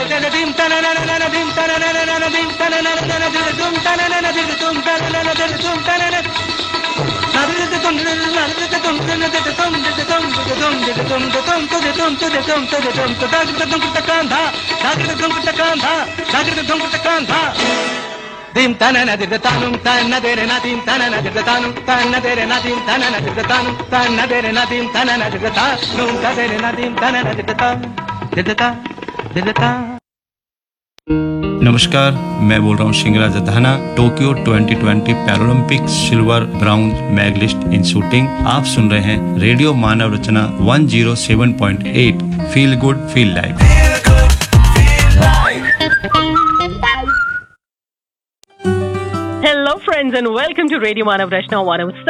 dim tanana dirtanum tanadere nadim tanana dirtanum tanadere nadim tanana dirtanum tanadere nadim tanana dirtanum tanadere nadim tanana dirta नमस्कार, मैं बोल रहा हूँ शिंगराज दहाना। Tokyo 2020 Paralympic silver brown medallist इन shooting. आप सुन रहे हैं radio Manav Rachna 107.8 feel good feel live. Hello friends and welcome to radio Manav Rachna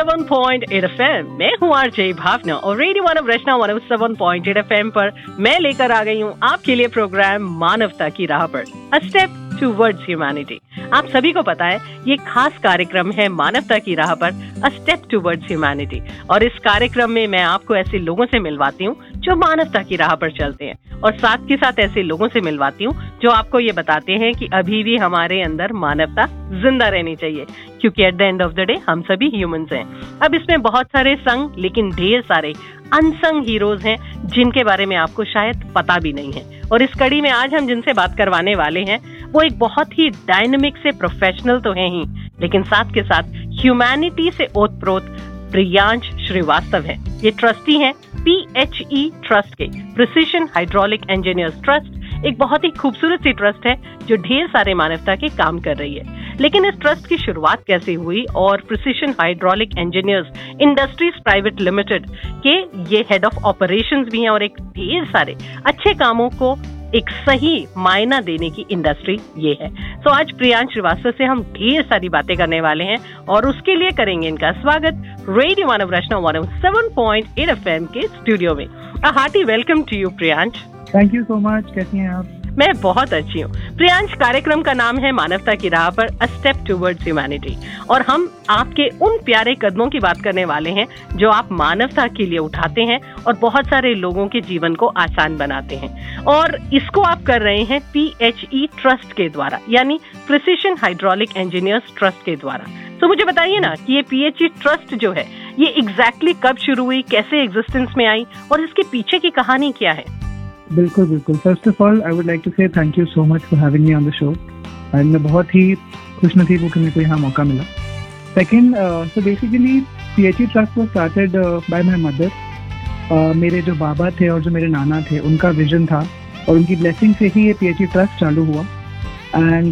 107.8 FM। मैं हूँ आरजे भावना और रेडियो मानव रचना 107.8 FM पर मैं लेकर आ गई हूँ आपके लिए प्रोग्राम मानवता की राह पर, अ स्टेप टूवर्ड्स ह्यूमैनिटी। आप सभी को पता है ये खास कार्यक्रम है मानवता की राह पर, अ स्टेप टूवर्ड्स ह्यूमैनिटी। और इस कार्यक्रम में मैं आपको ऐसे लोगों से मिलवाती हूँ जो मानवता की राह पर चलते हैं और साथ के साथ ऐसे लोगों से मिलवाती हूँ जो आपको ये बताते हैं कि अभी भी हमारे अंदर मानवता जिंदा रहनी चाहिए, क्योंकि at the end of the day हम सभी ह्यूमंस हैं। अब इसमें बहुत सारे संग लेकिन ढेर सारे अनसंग हीरोज हैं जिनके बारे में आपको शायद पता भी नहीं है। और इस कड़ी में आज हम जिनसे बात करवाने वाले हैं वो एक बहुत ही डायनेमिक से प्रोफेशनल तो हैं ही, लेकिन साथ के साथ ह्यूमैनिटी से ओतप्रोत प्रियांश श्रीवास्तव है। ये ट्रस्टी हैं PHE ट्रस्ट के, प्रिसिशन हाइड्रोलिक इंजीनियर्स ट्रस्ट। एक बहुत ही खूबसूरत सी ट्रस्ट है जो ढेर सारे मानवता के काम कर रही है। लेकिन इस ट्रस्ट की शुरुआत कैसे हुई और precision hydraulic engineers industries private limited के ये हेड ऑफ ऑपरेशंस भी हैं और एक ढेर सारे अच्छे कामों को एक सही मायना देने की इंडस्ट्री ये है। तो आज प्रियांश श्रीवास्तव से हम ढेर सारी बातें करने वाले हैं और उसके लिए करेंगे इनका स्वागत रेडियो मानव रचना 107.8 FM के स्टूडियो में। A hearty welcome to you Priyansh. Thank you so much. कैसी हैं आप? मैं बहुत अच्छी हूँ प्रियांश। कार्यक्रम का नाम है मानवता की राह पर, अ स्टेप टूवर्ड्स ह्यूमैनिटी, और हम आपके उन प्यारे कदमों की बात करने वाले हैं जो आप मानवता के लिए उठाते हैं और बहुत सारे लोगों के जीवन को आसान बनाते हैं। और इसको आप कर रहे हैं PHE ट्रस्ट के द्वारा, यानी प्रिसिशन हाइड्रोलिक इंजीनियर्स ट्रस्ट के द्वारा। तो मुझे बताइए ना कि ये PHE ट्रस्ट जो है ये एग्जैक्टली कब शुरू हुई, कैसे एग्जिस्टेंस में आई और इसके पीछे की कहानी क्या है? बिल्कुल बिल्कुल। First of all I would like to से thank you so much for having me on the show, and मैं बहुत ही खुशनसीब हूँ कि मेरे को यहाँ मौका मिला। Second, so basically PHE trust was started by my mother. मेरे जो बाबा थे और जो मेरे नाना थे उनका विजन था और उनकी ब्लेसिंग से ही ये PHE ट्रस्ट चालू हुआ। एंड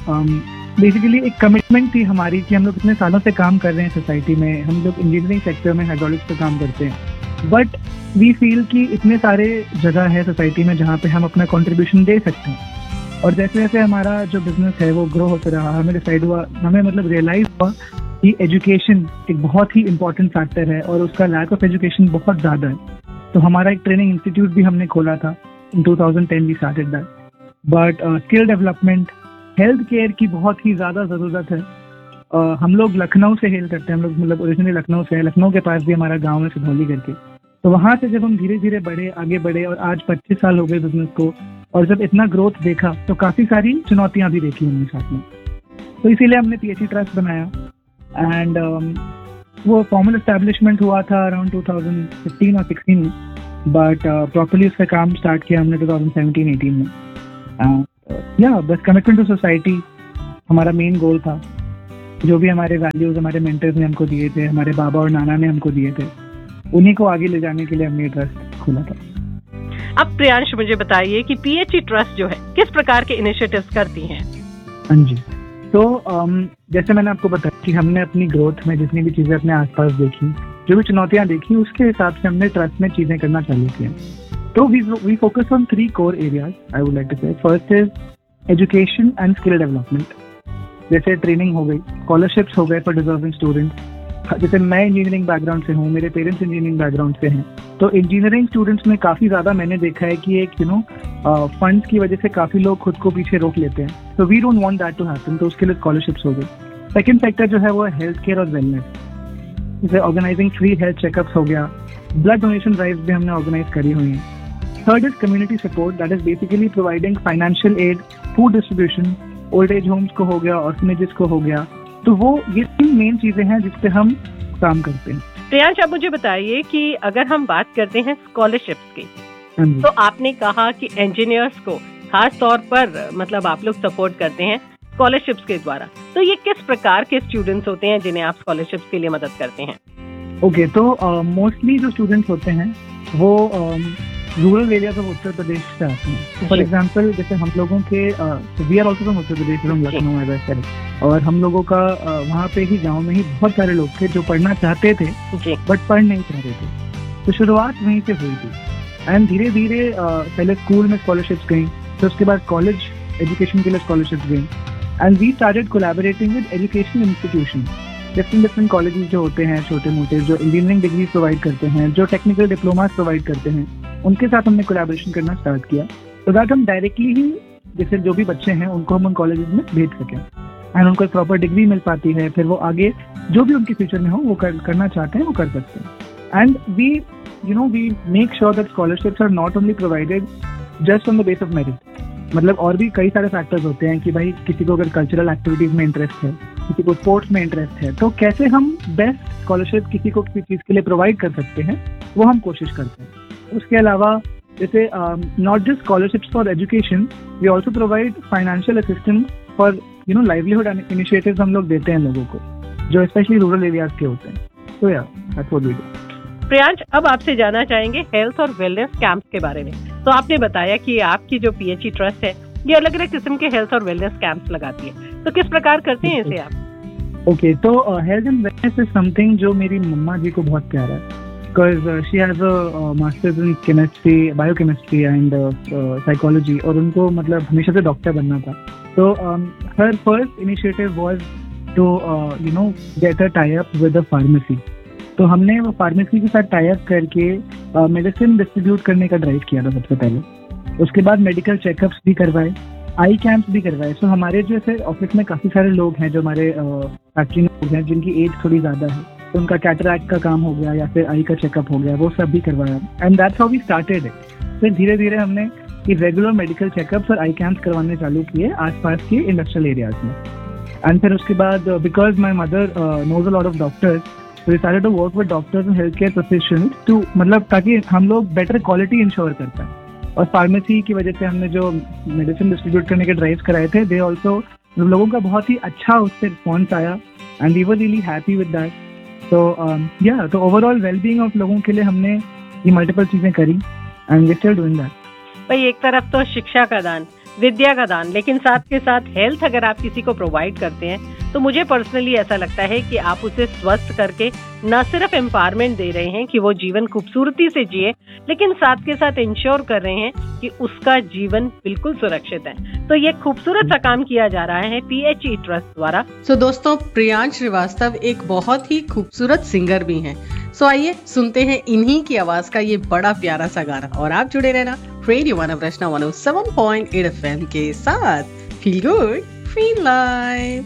बेसिकली एक कमिटमेंट थी हमारी कि हम लोग इतने सालों से काम कर रहे हैं सोसाइटी में, हम लोग इंजीनियरिंग सेक्टर में हाइड्रोलिक्स पे काम करते हैं, बट वी फील कि इतने सारे जगह है सोसाइटी में जहाँ पे हम अपना कंट्रीब्यूशन दे सकते हैं। और जैसे जैसे हमारा जो बिजनेस है वो ग्रो होता रहा, हमें डिसाइड हुआ, हमें मतलब रियलाइज हुआ कि एजुकेशन एक बहुत ही इंपॉर्टेंट फैक्टर है और उसका लैक ऑफ एजुकेशन बहुत ज़्यादा है। तो हमारा एक ट्रेनिंग इंस्टीट्यूट भी हमने खोला था इन 2010 we started that. But skill development, health care की बहुत ही ज़्यादा ज़रूरत है। हम लोग लखनऊ से हेल करते हैं, हम लोग मतलब ओरिजिनली लखनऊ से है, लखनऊ के पास भी हमारा गाँव है सिधौली करके। तो वहाँ से जब हम धीरे धीरे आगे बढ़े और आज 25 साल हो गए बिजनेस को, और जब इतना ग्रोथ देखा तो काफ़ी सारी चुनौतियाँ भी देखी हमने साथ में। तो इसीलिए हमने PHE ट्रस्ट बनाया एंड वो फॉर्मल एस्टैब्लिशमेंट हुआ था अराउंड 2015 और 16 में, बट प्रॉपर्ली उसका काम स्टार्ट किया हमने 2017-18 में। या बस कमिटमेंट टू सोसाइटी हमारा मेन गोल था। जो भी हमारे वैल्यूज हमारे मेंटर्स ने हमको दिए थे, हमारे बाबा और नाना ने हमको दिए थे, उन्हीं को आगे ले जाने के लिए हमने ट्रस्ट खोला था। अब प्रियांश मुझे बताइए कि PHE ट्रस्ट जो है किस प्रकार के इनिशिएटिव्स करती हैं? हाँ जी, तो जैसे मैंने आपको बताया कि हमने अपनी ग्रोथ में जितनी भी चीज़ें अपने आसपास देखी, जो भी चुनौतियाँ देखी, उसके हिसाब से हमने ट्रस्ट में चीज़ें करना चालू किया। तो we focus on 3 core areas I would like to से। First is education and skill development. जैसे ट्रेनिंग हो गई, स्कॉलरशिप्स हो गए फॉर डिजर्विंग स्टूडेंट्स। जैसे मैं इंजीनियरिंग बैकग्राउंड से हूँ, मेरे पेरेंट्स इंजीनियरिंग बैकग्राउंड से हैं, तो इंजीनियरिंग स्टूडेंट्स में काफ़ी ज़्यादा मैंने देखा है कि एक फंड्स की वजह से काफ़ी लोग खुद को पीछे रोक लेते हैं। तो we don't want that to happen, तो उसके लिए स्कॉलरशिप्स हो गई। सेकंड सेक्टर जो है वो हेल्थ केयर और वेलनेस, जैसे ऑर्गेनाइजिंग फ्री हेल्थ चेकअप्स हो गया, ब्लड डोनेशन ड्राइव भी हमने ऑर्गेनाइज करी हुई है। Third is community support, that is basically providing financial aid, food distribution, old age homes को हो गया, orphanages को हो गया. तो वो ये 3 मेन चीजें हैं जिस पे हम काम करते हैं. प्रियांश, आप मुझे बताइए कि अगर हम बात करते हैं स्कॉलरशिप्स की, तो आपने कहा कि इंजीनियर्स को खास तौर पर मतलब आप लोग सपोर्ट करते हैं स्कॉलरशिप्स के द्वारा. तो ये किस प्रकार के स्टूडेंट्स होते हैं जिन्हें आप स्कॉलरशिप्स के लिए मदद करते हैं? ओके, तो मोस्टली जो स्टूडेंट्स होते हैं वो rural areas of Uttar Pradesh से आते हैं. फॉर एग्जांपल, जैसे हम लोगों के we are also from Uttar Pradesh, from Lucknow as I said, और हम लोगों का वहाँ पे ही गांव में ही बहुत सारे लोग थे जो पढ़ना चाहते थे बट पढ़ नहीं चाहते थे. तो शुरुआत वहीं से हुई थी एंड धीरे धीरे पहले स्कूल में स्कॉलरशिप्स गई, फिर उसके बाद कॉलेज एजुकेशन के लिए स्कॉलरशिप्स गई and we started collaborating with educational institution. Different colleges जो होते हैं छोटे मोटे, जो इंजीनियरिंग डिग्री प्रोवाइड करते हैं, जो टेक्निकल डिप्लोमा प्रोवाइड करते हैं, उनके साथ हमने कोलैबोरेशन करना स्टार्ट किया तो दैट हम डायरेक्टली ही जैसे जो भी बच्चे हैं उनको हम उन कॉलेजेस में भेज सकें एंड उनको एक प्रॉपर डिग्री मिल पाती है. फिर वो आगे जो भी उनके फ्यूचर में हो वो करना चाहते हैं वो कर सकते हैं. And we make sure that scholarships are not only provided just on the base of merit. मतलब और भी कई सारे फैक्टर्स होते हैं कि भाई किसी को अगर कल्चरल एक्टिविटीज में इंटरेस्ट है, किसी को स्पोर्ट्स में इंटरेस्ट है, तो कैसे हम बेस्ट स्कॉलरशिप किसी को किसी चीज के लिए प्रोवाइड कर सकते हैं वो हम कोशिश करते हैं. उसके अलावा जैसे not just scholarships for education, we also provide financial assistance for livelihood initiatives हम लोग देते हैं लोगों को जो स्पेशली रूरल एरियाज के होते हैं. तो that's what we do. Priyansh, अब आपसे जानना चाहेंगे हेल्थ और वेलनेस कैंप्स के बारे में. तो आपने बताया कि आपकी जो पीएचई ट्रस्ट है ये अलग अलग किस्म के हेल्थ और वेलनेस कैंप्स लगाती है, तो किस प्रकार करते हैं इसे आप? ओके, तो health and wellness is something जो मेरी मम्मा जी को बहुत प्यारा है, because she has a masters in chemistry, biochemistry and psychology, और उनको मतलब हमेशा से डॉक्टर बनना था. तो हर first initiative was to get a tie up with a pharmacy. तो हमने वो फार्मेसी के साथ टाई अप करके मेडिसिन डिस्ट्रीब्यूट करने का ड्राइव किया था सबसे पहले. उसके बाद मेडिकल चेकअप्स भी करवाए, आई कैंप्स भी करवाए. सो हमारे जो ऐसे ऑफिस में काफ़ी सारे लोग हैं जो हमारे फैक्ट्री में लोग हैं जिनकी एज थोड़ी ज़्यादा है, तो उनका कैटरैक्ट का काम हो गया या फिर आई का चेकअप हो गया, वो सब भी करवाया. And that's how we started it. फिर धीरे धीरे हमने ये रेगुलर मेडिकल चेकअप्स और आई कैंप्स करवाने चालू किए आसपास के इंडस्ट्रियल एरियाज में. एंड फिर उसके बाद because my mother knows a lot of doctors, so we started to work with doctors and healthcare professionals to मतलब ताकि हम लोग बेटर क्वालिटी इंश्योर कर पाएं. और फार्मेसी की वजह से हमने जो मेडिसिन डिस्ट्रीब्यूट करने के ड्राइव्स कराए थे, दे ऑल्सो लोगों का बहुत ही अच्छा उससे रिस्पॉन्स आया and we were really happy with that. तो ओवरऑल वेलबींग ऑफ लोगों के लिए हमने ये मल्टीपल चीजें करी and we still doing that. भाई, एक तरफ तो शिक्षा का दान, विद्या का दान, लेकिन साथ के साथ हेल्थ अगर आप किसी को प्रोवाइड करते हैं तो मुझे पर्सनली ऐसा लगता है कि आप उसे स्वस्थ करके न सिर्फ एम्पावरमेंट दे रहे हैं कि वो जीवन खूबसूरती से जिए, लेकिन साथ के साथ इंश्योर कर रहे हैं कि उसका जीवन बिल्कुल सुरक्षित है. तो ये खूबसूरत सा काम किया जा रहा है पीएचई ट्रस्ट द्वारा. सो दोस्तों, प्रियांश श्रीवास्तव एक बहुत ही खूबसूरत सिंगर भी हैं. सो आइए सुनते हैं इन्हीं की आवाज का ये बड़ा प्यारा सा गाना, और आप जुड़े रहना रेडियो मानव रचना 107.8 FM के साथ. Feel good, feel live.